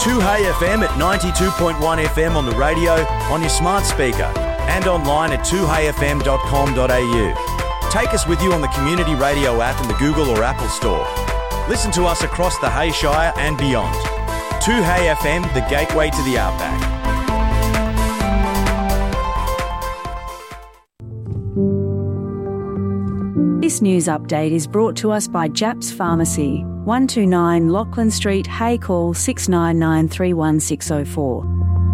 2Hey FM at 92.1 FM on the radio, on your smart speaker, and online at 2heyfm.com.au. Take us with you on the Community Radio app in the Google or Apple Store. Listen to us across the Hay Shire and beyond. 2Hey FM, the gateway to the outback. This news update is brought to us by Japs Pharmacy, 129 Lachlan Street, Hay. Call 699 31604.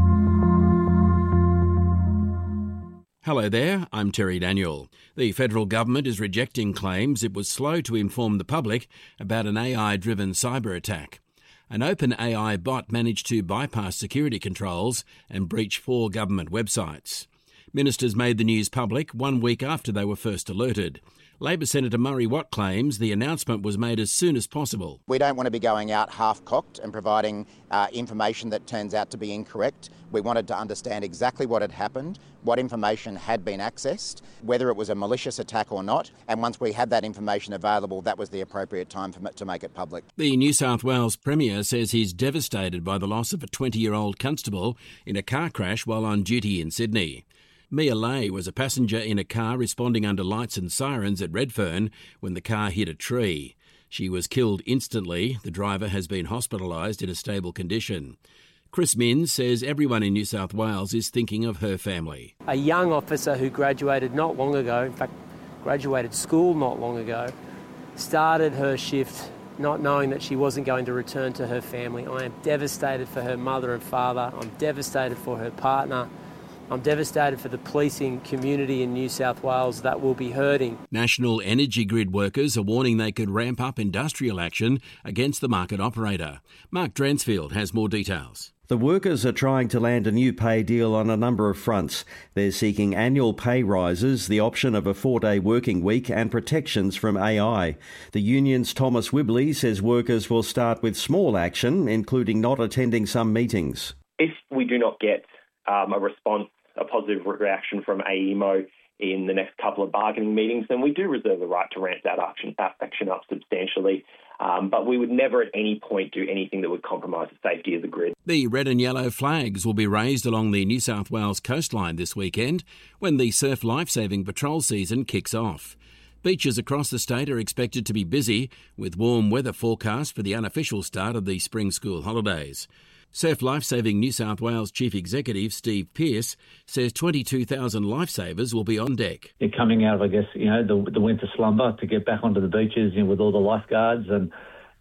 Hello there, I'm Terry Daniel. The federal government is rejecting claims it was slow to inform the public about an AI-driven cyber attack. An OpenAI bot managed to bypass security controls and breach 4 government websites. Ministers made the news public 1 week after they were first alerted. Labor Senator Murray Watt claims the announcement was made as soon as possible. We don't want to be going out half-cocked and providing information that turns out to be incorrect. We wanted to understand exactly what had happened, what information had been accessed, whether it was a malicious attack or not, and once we had that information available, that was the appropriate time to make it public. The New South Wales Premier says he's devastated by the loss of a 20-year-old constable in a car crash while on duty in Sydney. Mia Lay was a passenger in a car responding under lights and sirens at Redfern when the car hit a tree. She was killed instantly. The driver has been hospitalised in a stable condition. Chris Minns says everyone in New South Wales is thinking of her family. A young officer who graduated not long ago, in fact, graduated school not long ago, started her shift not knowing that she wasn't going to return to her family. I am devastated for her mother and father. I'm devastated for her partner. I'm devastated for the policing community in New South Wales that will be hurting. National Energy Grid workers are warning they could ramp up industrial action against the market operator. Mark Dransfield has more details. The workers are trying to land a new pay deal on a number of fronts. They're seeking annual pay rises, the option of a 4-day working week and protections from AI. The union's Thomas Whibley says workers will start with small action, including not attending some meetings. If we do not get a response, a positive reaction from AEMO in the next couple of bargaining meetings, then we do reserve the right to ramp that action up substantially. But we would never at any point do anything that would compromise the safety of the grid. The red and yellow flags will be raised along the New South Wales coastline this weekend when the surf lifesaving patrol season kicks off. Beaches across the state are expected to be busy with warm weather forecast for the unofficial start of the spring school holidays. Surf Lifesaving New South Wales Chief Executive Steve Pearce says 22,000 lifesavers will be on deck. They're coming out of, the winter slumber to get back onto the beaches, with all the lifeguards. And,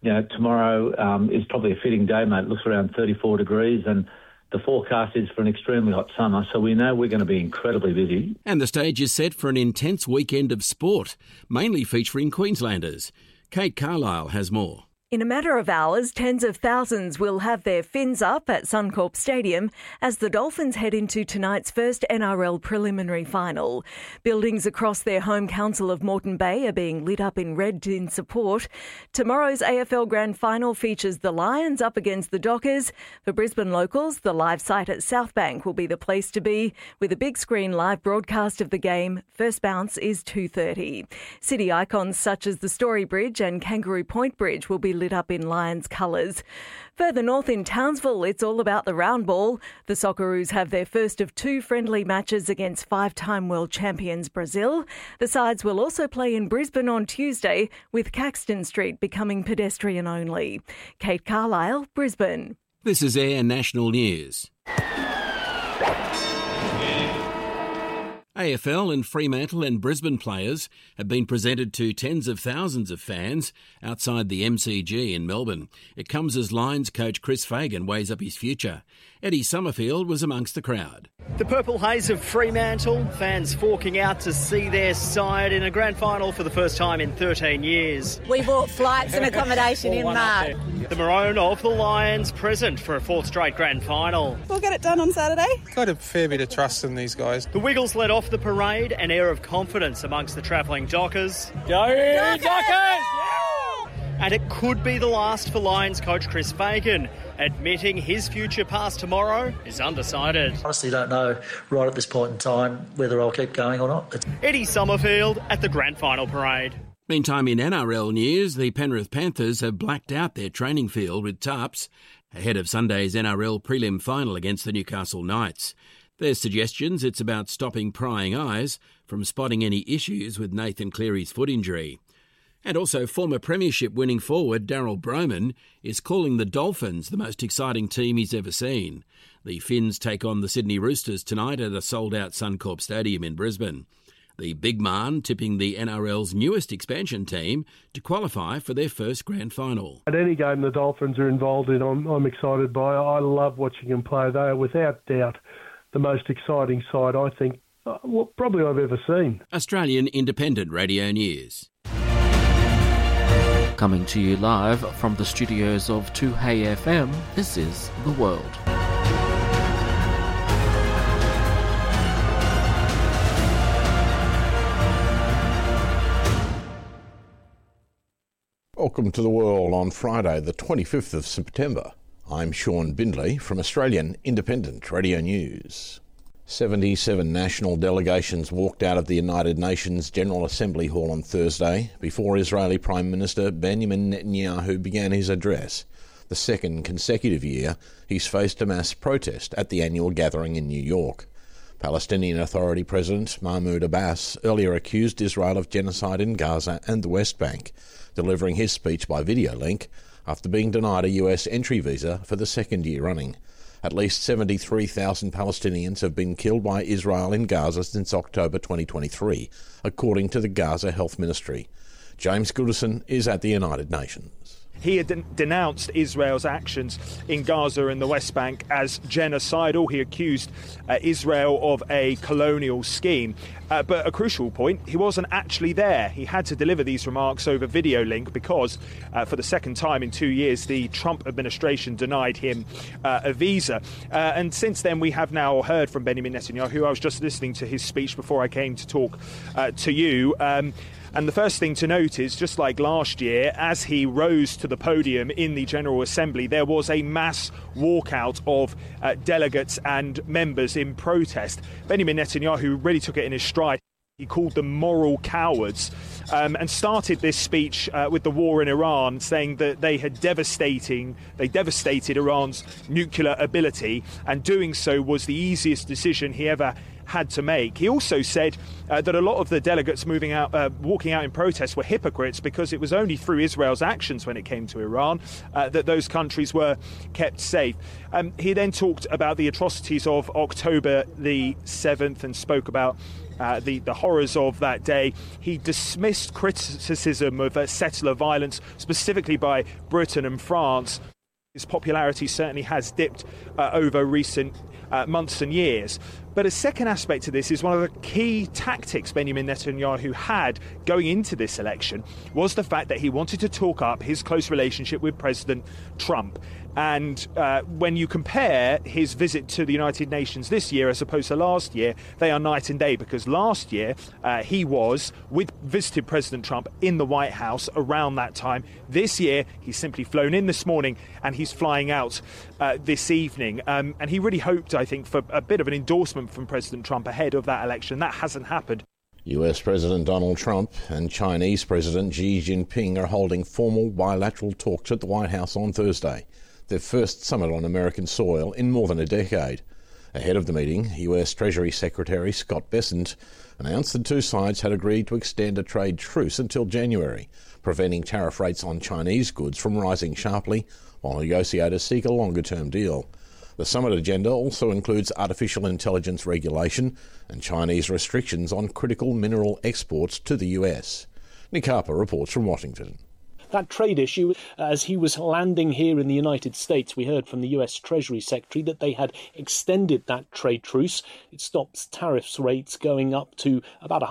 tomorrow is probably a fitting day, mate. It looks around 34 degrees and the forecast is for an extremely hot summer, so we know we're going to be incredibly busy. And the stage is set for an intense weekend of sport, mainly featuring Queenslanders. Kate Carlisle has more. In a matter of hours, tens of thousands will have their fins up at Suncorp Stadium as the Dolphins head into tonight's first NRL preliminary final. Buildings across their home council of Moreton Bay are being lit up in red in support. Tomorrow's AFL Grand Final features the Lions up against the Dockers. For Brisbane locals, the live site at Southbank will be the place to be, with a big screen live broadcast of the game. First bounce is 2:30. City icons such as the Story Bridge and Kangaroo Point Bridge will be lit up in Lions colours. Further north in Townsville, it's all about the round ball. The Socceroos have their first of 2 friendly matches against 5-time world champions Brazil. The sides will also play in Brisbane on Tuesday, with Caxton Street becoming pedestrian only. Kate Carlisle, Brisbane. This is Air National News. AFL and Fremantle and Brisbane players have been presented to tens of thousands of fans outside the MCG in Melbourne. It comes as Lions coach Chris Fagan weighs up his future. Eddie Summerfield was amongst the crowd. The Purple Haze of Fremantle, fans forking out to see their side in a grand final for the first time in 13 years. We bought flights and accommodation in March. The Maroon of the Lions present for a 4th straight grand final. We'll get it done on Saturday. Got a fair bit of trust in these guys. The Wiggles led off the parade, an air of confidence amongst the travelling Dockers. Go Dockers! Yeah! And it could be the last for Lions coach Chris Fagan, admitting his future past tomorrow is undecided. Honestly don't know right at this point in time whether I'll keep going or not. Eddie Summerfield at the grand final parade. Meantime, in NRL news, the Penrith Panthers have blacked out their training field with tarps ahead of Sunday's NRL prelim final against the Newcastle Knights. There's suggestions it's about stopping prying eyes from spotting any issues with Nathan Cleary's foot injury. And also, former premiership winning forward Daryl Broman is calling the Dolphins the most exciting team he's ever seen. The Finns take on the Sydney Roosters tonight at a sold-out Suncorp Stadium in Brisbane. The Big Man tipping the NRL's newest expansion team to qualify for their first grand final. At any game the Dolphins are involved in, I'm excited by. I love watching them play. They are without doubt the most exciting side, I think, probably I've ever seen. Australian Independent Radio News. Coming to you live from the studios of 2Hey FM, this is The World. Welcome to The World on Friday, the 25th of September. I'm Sean Bindley from Australian Independent Radio News. 77 national delegations walked out of the United Nations General Assembly Hall on Thursday before Israeli Prime Minister Benjamin Netanyahu began his address. The second consecutive year he's faced a mass protest at the annual gathering in New York. Palestinian Authority President Mahmoud Abbas earlier accused Israel of genocide in Gaza and the West Bank, delivering his speech by video link after being denied a US entry visa for the second year running. At least 73,000 Palestinians have been killed by Israel in Gaza since October 2023, according to the Gaza Health Ministry. James Goodison is at the United Nations. He had denounced Israel's actions in Gaza and the West Bank as genocidal. He accused Israel of a colonial scheme. But a crucial point, he wasn't actually there. He had to deliver these remarks over video link because for the second time in 2 years, the Trump administration denied him a visa. And since then, we have now heard from Benjamin Netanyahu. I was just listening to his speech before I came to talk to you. And the first thing to note is, just like last year, as he rose to the podium in the General Assembly, there was a mass walkout of delegates and members in protest. Benjamin Netanyahu really took it in his stride. He called them moral cowards and started this speech with the war in Iran, saying that they devastated Iran's nuclear ability, and doing so was the easiest decision he ever had to make. He also said that a lot of the delegates walking out in protest were hypocrites because it was only through Israel's actions when it came to Iran that those countries were kept safe. He then talked about the atrocities of October the 7th and spoke about the horrors of that day. He dismissed criticism of settler violence, specifically by Britain and France. His popularity certainly has dipped over recent months and years. But a second aspect to this is one of the key tactics Benjamin Netanyahu had going into this election was the fact that he wanted to talk up his close relationship with President Trump. And when you compare his visit to the United Nations this year as opposed to last year, they are night and day, because last year he visited President Trump in the White House around that time. This year he's simply flown in this morning and he's flying out this evening. And he really hoped, I think, for a bit of an endorsement from President Trump ahead of that election. That hasn't happened. US President Donald Trump and Chinese President Xi Jinping are holding formal bilateral talks at the White House on Thursday, their first summit on American soil in more than a decade. Ahead of the meeting, US Treasury Secretary Scott Bessent announced the two sides had agreed to extend a trade truce until January, preventing tariff rates on Chinese goods from rising sharply, while negotiators seek a longer-term deal. The summit agenda also includes artificial intelligence regulation and Chinese restrictions on critical mineral exports to the US. Nick Harper reports from Washington. That trade issue, as he was landing here in the United States, we heard from the US Treasury Secretary that they had extended that trade truce. It stops tariffs rates going up to about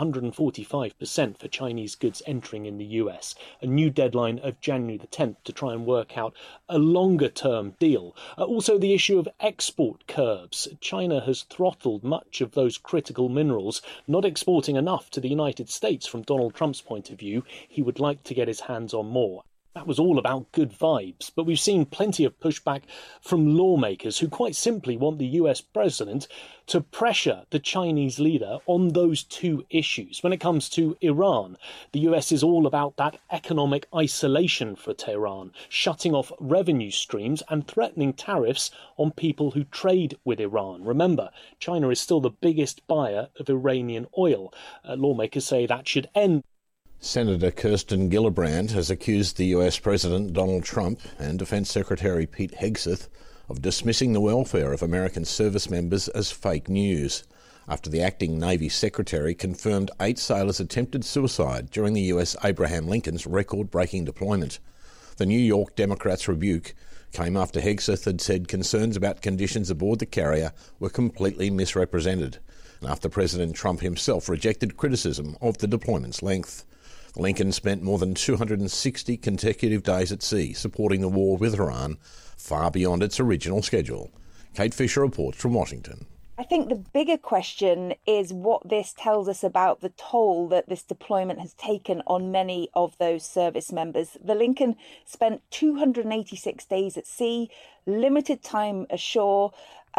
145% for Chinese goods entering in the US. A new deadline of January the 10th to try and work out a longer-term deal. Also, the issue of export curbs. China has throttled much of those critical minerals, not exporting enough to the United States from Donald Trump's point of view. He would like to get his hands on more. That was all about good vibes, but we've seen plenty of pushback from lawmakers who quite simply want the US president to pressure the Chinese leader on those two issues. When it comes to Iran, the US is all about that economic isolation for Tehran, shutting off revenue streams and threatening tariffs on people who trade with Iran. Remember, China is still the biggest buyer of Iranian oil. Lawmakers say that should end. Senator Kirsten Gillibrand has accused the US President Donald Trump and Defence Secretary Pete Hegseth of dismissing the welfare of American service members as fake news, after the acting Navy Secretary confirmed 8 sailors attempted suicide during the US Abraham Lincoln's record-breaking deployment. The New York Democrats' rebuke came after Hegseth had said concerns about conditions aboard the carrier were completely misrepresented, and after President Trump himself rejected criticism of the deployment's length. Lincoln spent more than 260 consecutive days at sea supporting the war with Iran, far beyond its original schedule. Kate Fisher reports from Washington. I think the bigger question is what this tells us about the toll that this deployment has taken on many of those service members. The Lincoln spent 286 days at sea, limited time ashore,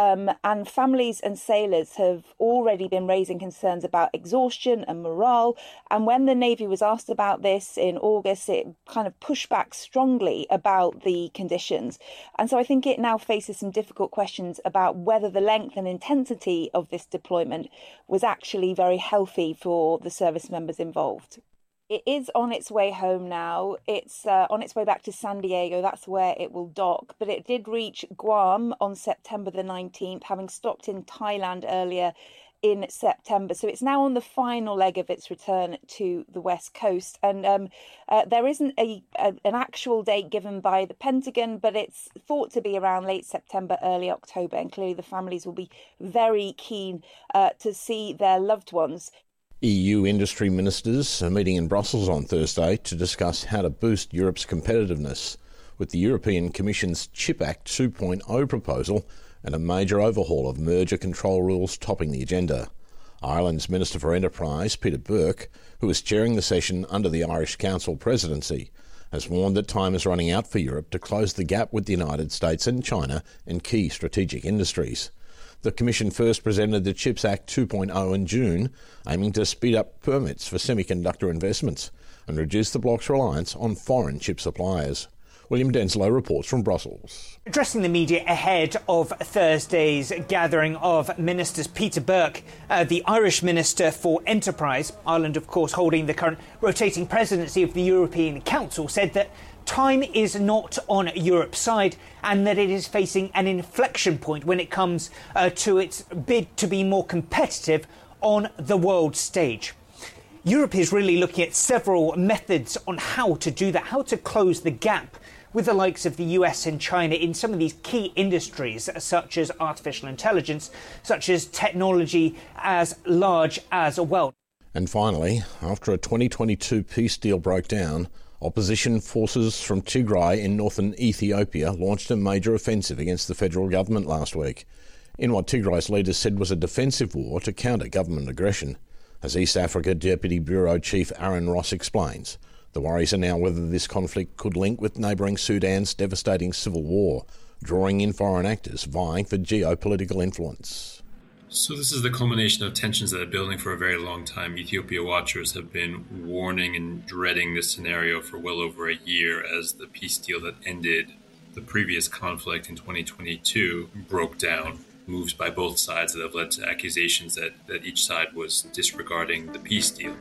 and families and sailors have already been raising concerns about exhaustion and morale. And when the Navy was asked about this in August, it kind of pushed back strongly about the conditions. And so I think it now faces some difficult questions about whether the length and intensity of this deployment was actually very healthy for the service members involved. It is on its way home now. It's on its way back to San Diego. That's where it will dock. But it did reach Guam on September the 19th, having stopped in Thailand earlier in September. So it's now on the final leg of its return to the West Coast. And there isn't an actual date given by the Pentagon, but it's thought to be around late September, early October. And clearly the families will be very keen to see their loved ones. EU industry ministers are meeting in Brussels on Thursday to discuss how to boost Europe's competitiveness, with the European Commission's CHIP Act 2.0 proposal and a major overhaul of merger control rules topping the agenda. Ireland's Minister for Enterprise, Peter Burke, who is chairing the session under the Irish Council presidency, has warned that time is running out for Europe to close the gap with the United States and China in key strategic industries. The Commission first presented the CHIPS Act 2.0 in June, aiming to speed up permits for semiconductor investments and reduce the bloc's reliance on foreign chip suppliers. William Denslow reports from Brussels. Addressing the media ahead of Thursday's gathering of ministers, Peter Burke, the Irish Minister for Enterprise, Ireland of course holding the current rotating presidency of the European Council, said that time is not on Europe's side and that it is facing an inflection point when it comes to its bid to be more competitive on the world stage. Europe is really looking at several methods on how to do that, how to close the gap with the likes of the US and China in some of these key industries, such as artificial intelligence, such as technology as large as well. And finally, after a 2022 peace deal broke down, opposition forces from Tigray in northern Ethiopia launched a major offensive against the federal government last week, in what Tigray's leaders said was a defensive war to counter government aggression. As East Africa Deputy Bureau Chief Aaron Ross explains, the worries are now whether this conflict could link with neighbouring Sudan's devastating civil war, drawing in foreign actors vying for geopolitical influence. So this is the culmination of tensions that are building for a very long time. Ethiopia watchers have been warning and dreading this scenario for well over a year as the peace deal that ended the previous conflict in 2022 broke down. Moves by both sides that have led to accusations that each side was disregarding the peace deal.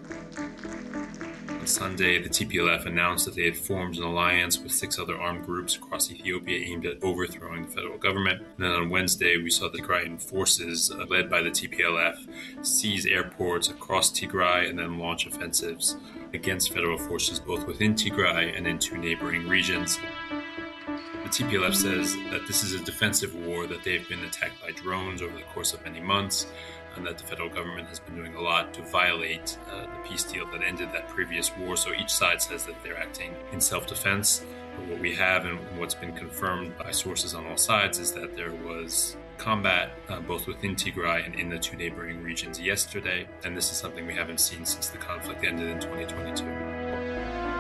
On Sunday, the TPLF announced that they had formed an alliance with 6 other armed groups across Ethiopia aimed at overthrowing the federal government. And then on Wednesday, we saw the Tigrayan forces, led by the TPLF, seize airports across Tigray and then launch offensives against federal forces both within Tigray and in 2 neighboring regions. The TPLF says that this is a defensive war, that they've been attacked by drones over the course of many months, and that the federal government has been doing a lot to violate the peace deal that ended that previous war. So each side says that they're acting in self-defense. But what we have and what's been confirmed by sources on all sides is that there was combat both within Tigray and in the 2 neighboring regions yesterday. And this is something we haven't seen since the conflict ended in 2022.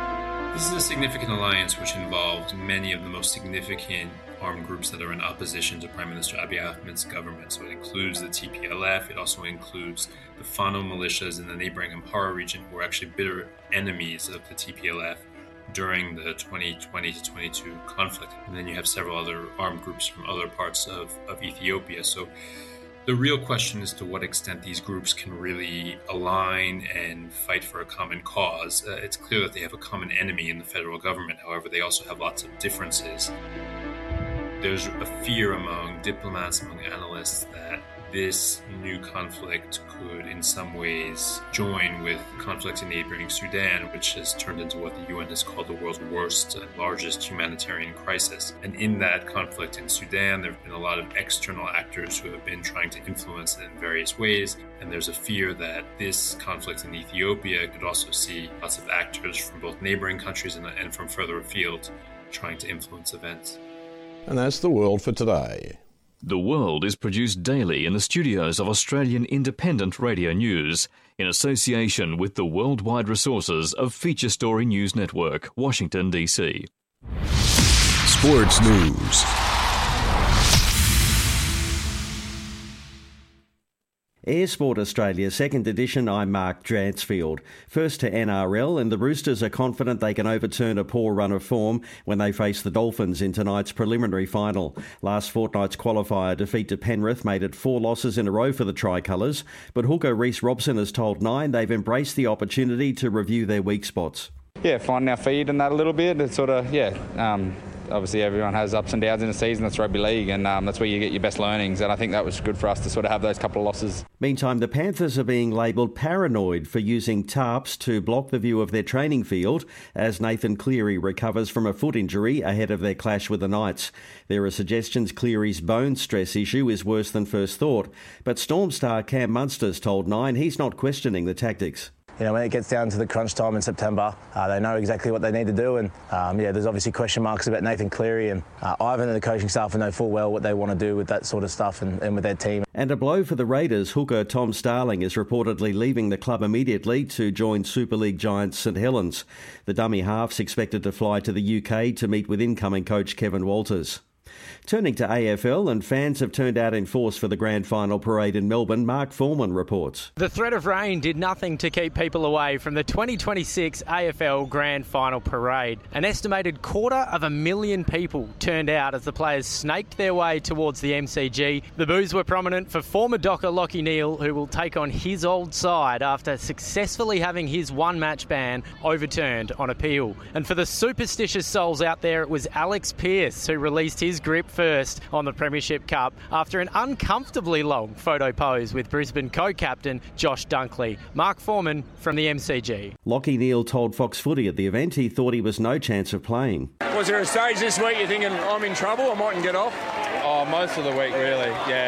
This is a significant alliance which involved many of the most significant armed groups that are in opposition to Prime Minister Abiy Ahmed's government. So it includes the TPLF, it also includes the Fano militias in the neighboring Amhara region, who are actually bitter enemies of the TPLF during the 2020 to 22 conflict. And then you have several other armed groups from other parts of Ethiopia. So the real question is to what extent these groups can really align and fight for a common cause. It's clear that they have a common enemy in the federal government. However, they also have lots of differences. There's a fear among diplomats, among analysts, that this new conflict could in some ways join with conflict in neighboring Sudan, which has turned into what the UN has called the world's worst and largest humanitarian crisis. And in that conflict in Sudan, there have been a lot of external actors who have been trying to influence it in various ways. And there's a fear that this conflict in Ethiopia could also see lots of actors from both neighboring countries and from further afield trying to influence events. And that's the world for today. The World is produced daily in the studios of Australian Independent Radio News in association with the worldwide resources of Feature Story News Network, Washington, D.C. Sports News. Air Sport Australia, second edition, I'm Mark Dransfield. First to NRL, and the Roosters are confident they can overturn a poor run of form when they face the Dolphins in tonight's preliminary final. Last fortnight's qualifier defeat to Penrith made it 4 losses in a row for the Tricolours, but hooker Reece Robson has told Nine they've embraced the opportunity to review their weak spots. Yeah, finding our feet and that a little bit. It's sort of, obviously everyone has ups and downs in the season. That's rugby league, and that's where you get your best learnings, and I think that was good for us to sort of have those couple of losses. Meantime, the Panthers are being labelled paranoid for using tarps to block the view of their training field as Nathan Cleary recovers from a foot injury ahead of their clash with the Knights. There are suggestions Cleary's bone stress issue is worse than first thought, but Storm star Cam Munster's told Nine he's not questioning the tactics. You know, when it gets down to the crunch time in September, they know exactly what they need to do. And, there's obviously question marks about Nathan Cleary, and Ivan and the coaching staff know full well what they want to do with that sort of stuff and with their team. And a blow for the Raiders. Hooker Tom Starling is reportedly leaving the club immediately to join Super League giant St Helens. The dummy half's expected to fly to the UK to meet with incoming coach Kevin Walters. Turning to AFL, and fans have turned out in force for the grand final parade in Melbourne. Mark Foreman reports. The threat of rain did nothing to keep people away from the 2026 AFL grand final parade. An estimated 250,000 people turned out as the players snaked their way towards the MCG. The boos were prominent for former Docker Lachie Neale, who will take on his old side after successfully having his one-match ban overturned on appeal. And for the superstitious souls out there, it was Alex Pearce who released his grip first on the Premiership Cup after an uncomfortably long photo pose with Brisbane co-captain Josh Dunkley. Mark Foreman from the MCG. Lachie Neale told Fox Footy at the event he thought he was no chance of playing. Was there a stage this week you're thinking, I'm in trouble, I mightn't get off? Oh, most of the week, really,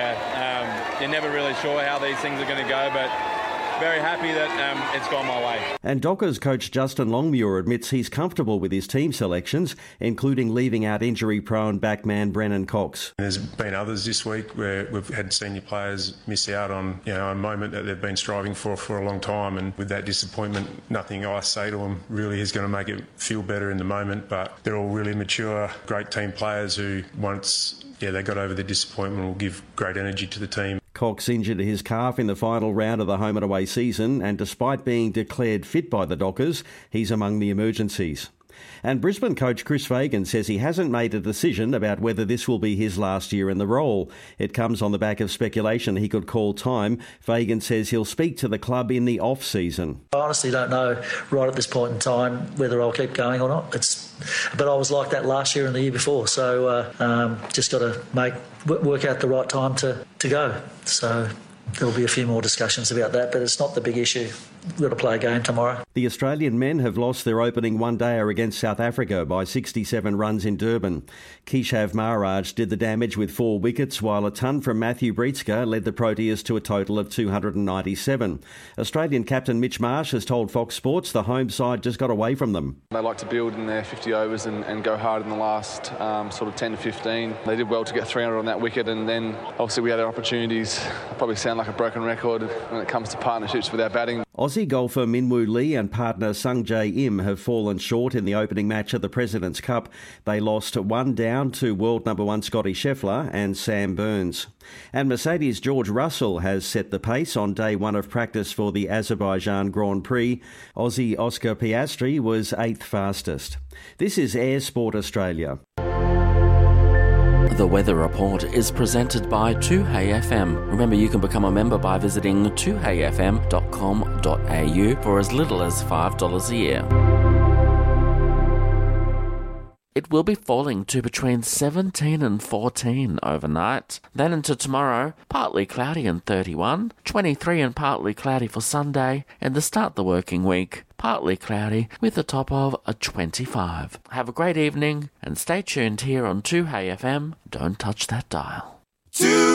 yeah. You're never really sure how these things are going to go, but very happy that it's gone my way. And Dockers coach Justin Longmuir admits he's comfortable with his team selections, including leaving out injury-prone backman Brennan Cox. There's been others this week where we've had senior players miss out on a moment that they've been striving for a long time, and with that disappointment, nothing I say to them really is going to make it feel better in the moment, but they're all really mature, great team players who once they got over the disappointment will give great energy to the team. Cox injured his calf in the final round of the home and away season, and despite being declared fit by the Dockers, he's among the emergencies. And Brisbane coach Chris Fagan says he hasn't made a decision about whether this will be his last year in the role. It comes on the back of speculation he could call time. Fagan says he'll speak to the club in the off-season. I honestly don't know right at this point in time whether I'll keep going or not. But I was like that last year and the year before, so just got to work out the right time to go. So there'll be a few more discussions about that, but it's not the big issue. We've got to play a game tomorrow. The Australian men have lost their opening one-dayer against South Africa by 67 runs in Durban. Keshav Maharaj did the damage with 4 wickets, while a ton from Matthew Breitsker led the Proteas to a total of 297. Australian captain Mitch Marsh has told Fox Sports the home side just got away from them. They like to build in their 50 overs and go hard in the last sort of 10 to 15. They did well to get 300 on that wicket, and then obviously we had our opportunities. I probably sound like a broken record when it comes to partnerships with our batting. Aussie golfer Minwoo Lee and partner Sung Jae Im have fallen short in the opening match of the President's Cup. They lost 1 down to world number 1 Scotty Scheffler and Sam Burns. And Mercedes' George Russell has set the pace on day 1 of practice for the Azerbaijan Grand Prix. Aussie Oscar Piastri was 8th fastest. This is Air Sport Australia. The weather report is presented by 2HeyFM. Remember, you can become a member by visiting 2heyfm.com.au for as little as $5 a year. It will be falling to between 17 and 14 overnight. Then into tomorrow, partly cloudy and 31, 23 and partly cloudy for Sunday, and to start the working week, partly cloudy with a top of a 25. Have a great evening and stay tuned here on 2HeyFM. Don't touch that dial.